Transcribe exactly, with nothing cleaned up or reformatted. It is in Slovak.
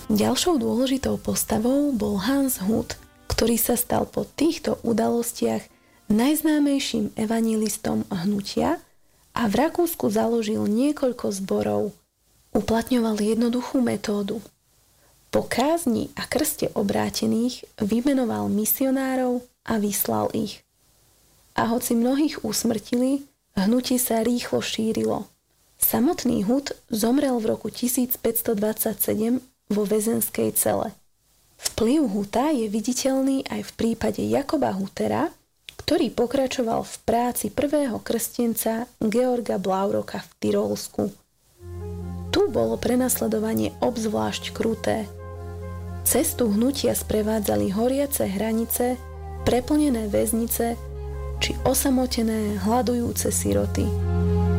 Ďalšou dôležitou postavou bol Hans Hus, ktorý sa stal po týchto udalostiach najznámejším evanjelistom hnutia a v Rakúsku založil niekoľko zborov. Uplatňoval jednoduchú metódu. Po kázni a krste obrátených vymenoval misionárov a vyslal ich. A hoci mnohých usmrtili, hnutie sa rýchlo šírilo. Samotný Hus zomrel v roku tisícpäťstodvadsaťsedem vo väzenskej cele. Vplyv Husa je viditeľný aj v prípade Jakoba Hutera, ktorý pokračoval v práci prvého krstenca Georga Blauroka v Tyrolsku. Tu bolo prenasledovanie obzvlášť kruté. Cestu hnutia sprevádzali horiace hranice, preplnené väznice či osamotené, hladujúce siroty.